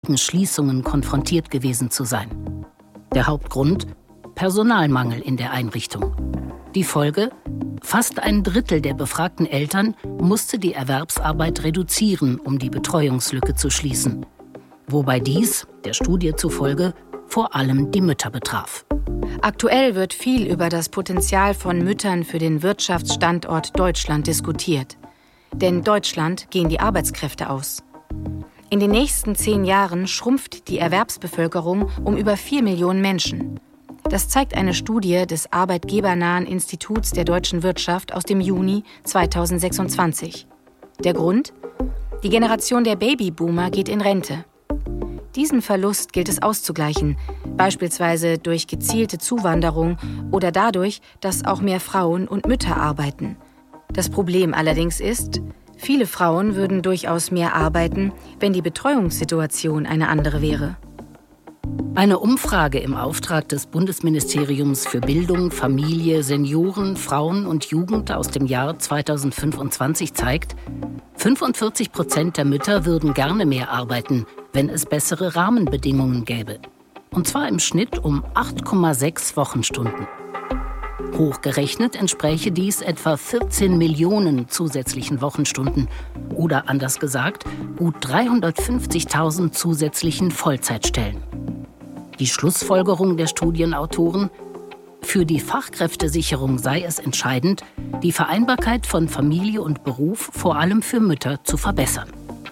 Schließungen konfrontiert gewesen zu sein. Der Hauptgrund: Personalmangel in der Einrichtung. Die Folge: fast ein Drittel der befragten Eltern musste die Erwerbsarbeit reduzieren, um die Betreuungslücke zu schließen. Wobei dies, der Studie zufolge, vor allem die Mütter betraf. Aktuell wird viel über das Potenzial von Müttern für den Wirtschaftsstandort Deutschland diskutiert. Denn Deutschland gehen die Arbeitskräfte aus. In den nächsten 10 Jahren schrumpft die Erwerbsbevölkerung um über 4 Millionen Menschen. Das zeigt eine Studie des arbeitgebernahen Instituts der deutschen Wirtschaft aus dem Juni 2026. Der Grund? Die Generation der Babyboomer geht in Rente. Diesen Verlust gilt es auszugleichen, beispielsweise durch gezielte Zuwanderung oder dadurch, dass auch mehr Frauen und Mütter arbeiten. Das Problem allerdings ist: viele Frauen würden durchaus mehr arbeiten, wenn die Betreuungssituation eine andere wäre. Eine Umfrage im Auftrag des Bundesministeriums für Bildung, Familie, Senioren, Frauen und Jugend aus dem Jahr 2025 zeigt, 45% der Mütter würden gerne mehr arbeiten, wenn es bessere Rahmenbedingungen gäbe. Und zwar im Schnitt um 8,6 Wochenstunden. Hochgerechnet entspräche dies etwa 14 Millionen zusätzlichen Wochenstunden oder anders gesagt gut 350.000 zusätzlichen Vollzeitstellen. Die Schlussfolgerung der Studienautoren: für die Fachkräftesicherung sei es entscheidend, die Vereinbarkeit von Familie und Beruf vor allem für Mütter zu verbessern.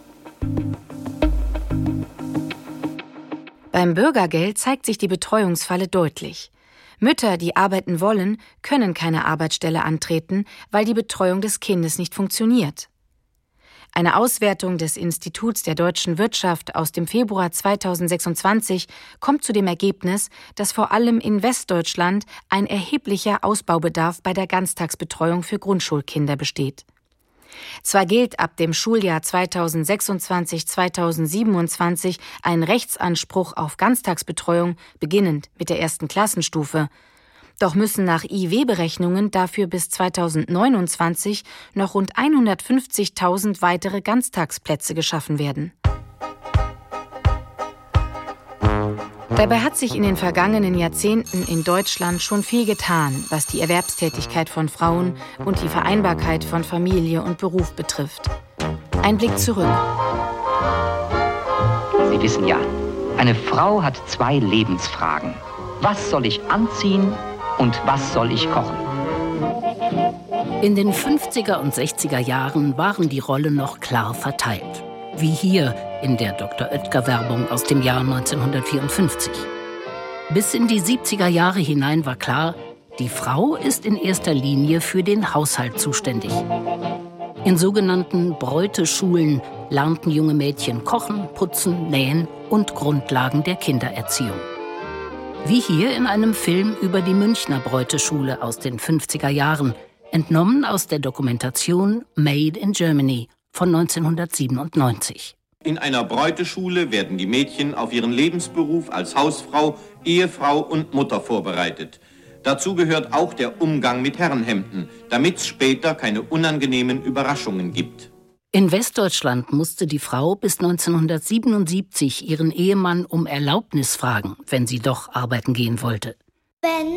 Beim Bürgergeld zeigt sich die Betreuungsfalle deutlich. Mütter, die arbeiten wollen, können keine Arbeitsstelle antreten, weil die Betreuung des Kindes nicht funktioniert. Eine Auswertung des Instituts der deutschen Wirtschaft aus dem Februar 2026 kommt zu dem Ergebnis, dass vor allem in Westdeutschland ein erheblicher Ausbaubedarf bei der Ganztagsbetreuung für Grundschulkinder besteht. Zwar gilt ab dem Schuljahr 2026/2027 ein Rechtsanspruch auf Ganztagsbetreuung, beginnend mit der 1. Klassenstufe. Doch müssen nach IW-Berechnungen dafür bis 2029 noch rund 150.000 weitere Ganztagsplätze geschaffen werden. Dabei hat sich in den vergangenen Jahrzehnten in Deutschland schon viel getan, was die Erwerbstätigkeit von Frauen und die Vereinbarkeit von Familie und Beruf betrifft. Ein Blick zurück. Sie wissen ja, eine Frau hat 2 Lebensfragen. Was soll ich anziehen und was soll ich kochen? In den 50er und 60er Jahren waren die Rollen noch klar verteilt. Wie hier in der Dr. Oetker-Werbung aus dem Jahr 1954. Bis in die 70er Jahre hinein war klar, die Frau ist in erster Linie für den Haushalt zuständig. In sogenannten Bräuteschulen lernten junge Mädchen kochen, putzen, nähen und Grundlagen der Kindererziehung. Wie hier in einem Film über die Münchner Bräuteschule aus den 50er Jahren, entnommen aus der Dokumentation Made in Germany von 1997. In einer Bräuteschule werden die Mädchen auf ihren Lebensberuf als Hausfrau, Ehefrau und Mutter vorbereitet. Dazu gehört auch der Umgang mit Herrenhemden, damit es später keine unangenehmen Überraschungen gibt. In Westdeutschland musste die Frau bis 1977 ihren Ehemann um Erlaubnis fragen, wenn sie doch arbeiten gehen wollte. Wenn